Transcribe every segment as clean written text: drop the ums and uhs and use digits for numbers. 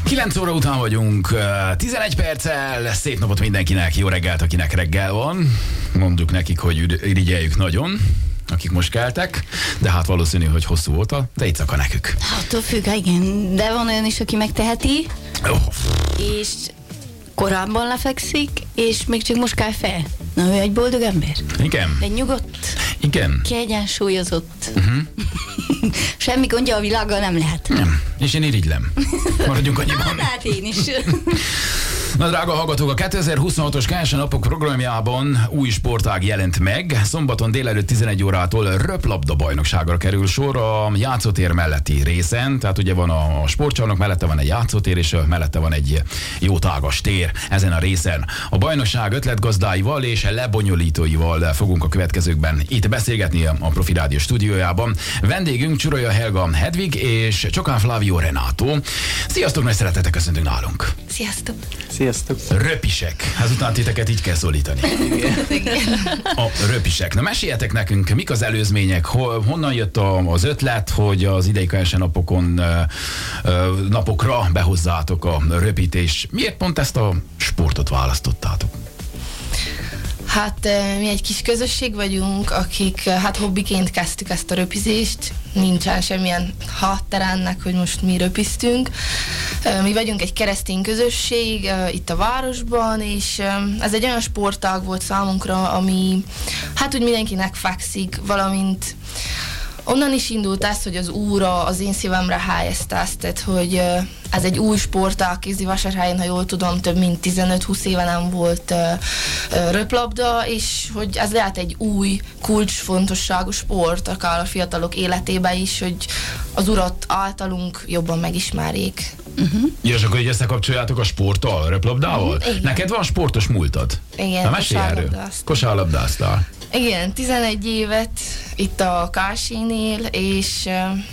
9 óra után vagyunk, 11 perccel, szép napot mindenkinek, jó reggelt, akinek reggel van. Mondjuk nekik, hogy irigyeljük nagyon, akik most keltek, de hát valószínű, hogy hosszú volt a tejcaka nekük. Attól függ, igen, de van olyan is, aki megteheti, és korábban lefekszik, és még csak most kell fel. Na, ő egy boldog ember. Igen. Egy nyugodt, igen. kiegyensúlyozott. Semmi gondja a világgal nem lehet. Nem. És én irigylem. Maradjunk annyiban. Hát én is. Na, drága hallgatók, a 2026-os KS Napok programjában új sportág jelent meg. Szombaton délelőtt 11 órától röplabda bajnokságra kerül sor a játszótér melletti részen. Tehát ugye van a sportcsarnok, mellette van egy játszótér, és mellette van egy jó tágas tér ezen a részen. A bajnokság ötletgazdáival és lebonyolítóival fogunk a következőkben itt beszélgetni a Profi Rádió stúdiójában. Vendégünk Csurolya Helga Hedvig és Csokán Flávio Renato. Sziasztok, nagy szeretettel köszöntünk nálunk. Sziasztok. Sziasztok. Röpisek. Ezután titeket így kell szólítani. A röpisek. Na, meséljetek nekünk, mik az előzmények, honnan jött az ötlet, hogy az idei KS napokra behozzátok a röpit, és miért pont ezt a sportot választottátok? Hát mi egy kis közösség vagyunk, akik hobbiként kezdtük ezt a röpizést. Nincsen semmilyen háttere ennek, hogy most mi röpiztünk. Mi vagyunk egy keresztény közösség itt a városban, és ez egy olyan sportág volt számunkra, ami úgy mindenkinek fekszik, valamint onnan is indult ez, hogy az Úr az én szívemre helyezte ezt, tehát, hogy ez egy új sportág, Kézdivásárhelyen, ha jól tudom, több mint 15-20 éve nem volt röplabda, és hogy ez lehet egy új, kulcsfontosságú sport, akár a fiatalok életében is, hogy az Urat általunk jobban megismerjék. És akkor így összekapcsoljátok a sporttal, a röplabdával? Igen. Neked van sportos múltad? Igen, na, mesélj erről. Kosárlabdáztál. Igen, 11 évet itt a Kársinél, és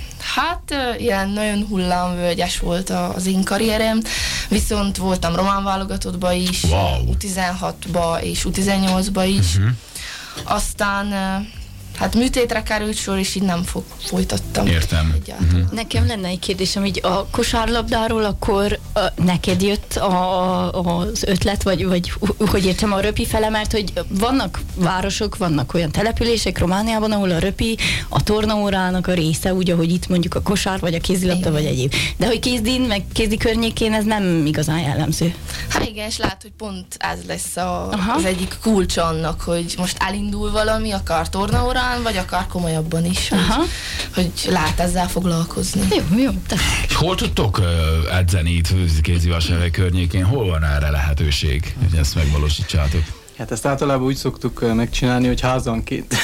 ilyen nagyon hullámvölgyes volt az én karrierem, viszont voltam román válogatottba is, wow. U16-ba és U18-ba is. Aztán műtétre került sor, és így nem folytattam. Értem. Nekem lenne egy kérdésem, így a kosárlabdáról, akkor neked jött az ötlet, vagy hogy értem a röpi fele, mert hogy vannak városok, vannak olyan települések Romániában, ahol a röpi a tornaórának a része, úgy, ahogy itt mondjuk a kosár, vagy a kézilabda, vagy egyéb. De hogy kézdin, meg kézdi környékén ez nem igazán jellemző. Hát igen, és lehet, hogy pont ez lesz az egyik kulcs annak, hogy most elindul valami, akár tornaórán, vagy akár komolyabban is, hogy lehet ezzel foglalkozni. Jó. És hol tudtok edzeni itt Kézdivásárhely környékén? Hol van erre lehetőség, hogy ezt megvalósítsátok? Hát ezt általában úgy szoktuk megcsinálni, hogy házanként.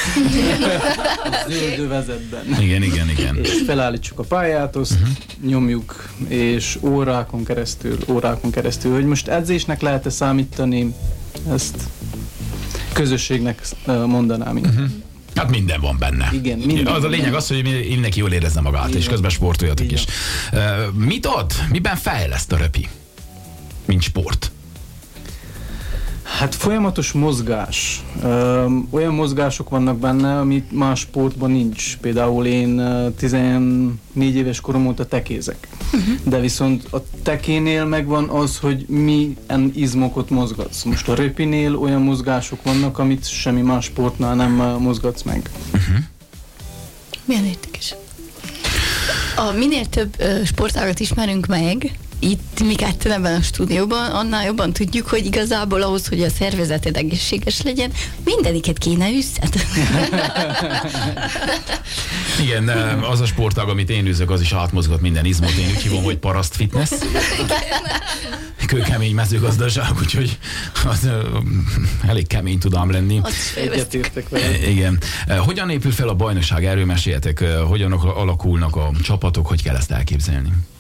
Zöld övezetben. Igen. És felállítsuk a pályát, azt nyomjuk, és órákon keresztül. Hogy most edzésnek lehet-e számítani, ezt közösségnek mondanám. Hát minden van benne. Igen, minden. Az a lényeg az, hogy mindenki jól érezze magát, igen. És közben sportoljatok is. Mit ad? Miben fejleszt a röpi, mint sport? Hát folyamatos mozgás. Olyan mozgások vannak benne, amit más sportban nincs. Például én 14 éves korom óta tekézek. De viszont a tekénél megvan az, hogy milyen izmokat mozgatsz. Most a röpinél olyan mozgások vannak, amit semmi más sportnál nem mozgatsz meg. Milyen érdekes. Minél több sportágat ismerünk meg, itt mi ketten ebben a stúdióban, annál jobban tudjuk, hogy igazából ahhoz, hogy a szervezeted egészséges legyen, mindeniket kéne üsszed. Igen, az a sportág, amit én űzök, az is átmozgat minden izmot. Én úgy hívom, hogy paraszt fitness. Kőkemény mezőgazdaság, úgyhogy az elég kemény tudám lenni. Egyetértek vele. Igen. Hogyan épül fel a bajnokság? Erről meséljetek. Hogyan alakulnak a csapatok? Hogy kell ezt elképzelni?